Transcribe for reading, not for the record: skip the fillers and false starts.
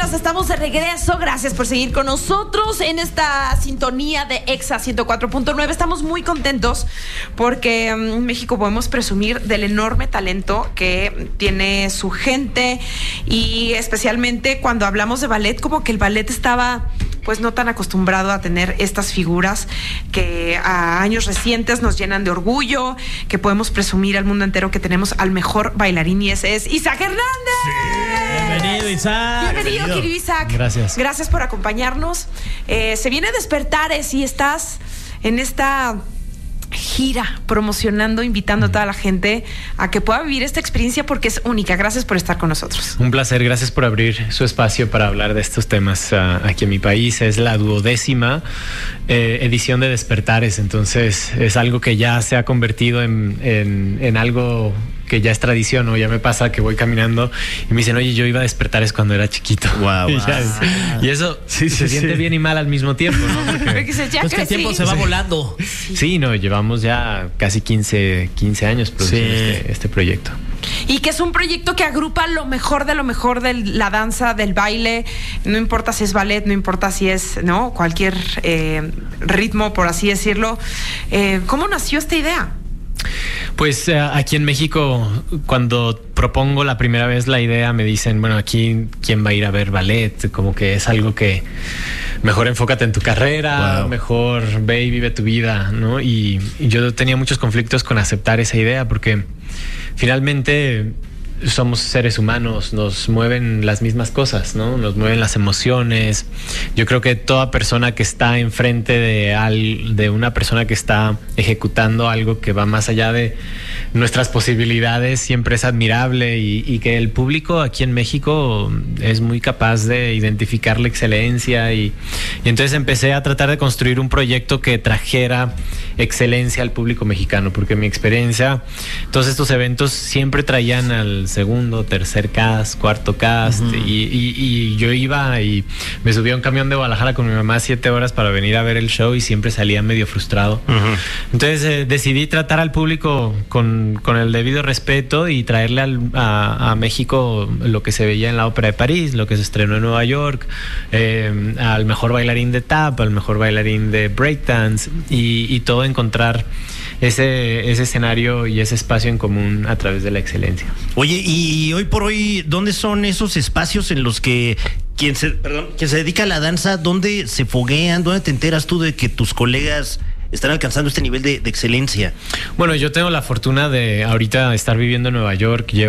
días, estamos de regreso. Gracias por seguir con nosotros en esta sintonía de Exa 104.9. Estamos muy contentos porque en México podemos presumir del enorme talento que tiene su gente, y especialmente cuando hablamos de ballet, como que el ballet estaba pues no tan acostumbrado a tener estas figuras que a años recientes nos llenan de orgullo, que podemos presumir al mundo entero que tenemos al mejor bailarín, y ese es Isaac Hernández. Sí. Bienvenido, Isaac. Bienvenido, querido Isaac. Gracias. Gracias por acompañarnos. Se viene Despertares y estás en esta gira promocionando, invitando a toda la gente a que pueda vivir esta experiencia porque es única. Gracias por estar con nosotros. Un placer, gracias por abrir su espacio para hablar de estos temas aquí en mi país. Es la 12ª edición de Despertares, entonces es algo que ya se ha convertido en algo que ya es tradición, ¿no? Ya me pasa que voy caminando y me dicen, oye, yo iba a Despertares cuando era chiquito. Wow. Y eso se siente bien y mal al mismo tiempo, ¿no? Porque es que el tiempo se va volando. Sí, no, llevamos ya casi 15 años produciendo este proyecto. Y que es un proyecto que agrupa lo mejor de la danza, del baile. No importa si es ballet, no importa si es, ¿no?, cualquier ritmo, por así decirlo. ¿Cómo nació esta idea? Pues aquí en México, cuando propongo la primera vez la idea, me dicen, bueno, aquí ¿quién va a ir a ver ballet? Como que es algo que mejor enfócate en tu carrera, mejor ve y vive tu vida, ¿no? Y yo tenía muchos conflictos con aceptar esa idea porque finalmente somos seres humanos, nos mueven las mismas cosas, ¿no? Nos mueven las emociones. Yo creo que toda persona que está enfrente de una persona que está ejecutando algo que va más allá de nuestras posibilidades siempre es admirable, y que el público aquí en México es muy capaz de identificar la excelencia, y entonces empecé a tratar de construir un proyecto que trajera excelencia al público mexicano, porque en mi experiencia todos estos eventos siempre traían al segundo, tercer cast, cuarto cast, y yo iba y me subía a un camión de Guadalajara con mi mamá 7 horas para venir a ver el show y siempre salía medio frustrado. Entonces decidí tratar al público con el debido respeto y traerle a México lo que se veía en la Ópera de París, lo que se estrenó en Nueva York, al mejor bailarín de tap, al mejor bailarín de breakdance, y todo encontrar ese escenario y ese espacio en común a través de la excelencia. Oye, y hoy por hoy, ¿dónde son esos espacios en los que quien se dedica a la danza, dónde se foguean, dónde te enteras tú de que tus colegas están alcanzando este nivel de excelencia? Bueno, yo tengo la fortuna de ahorita estar viviendo en Nueva York.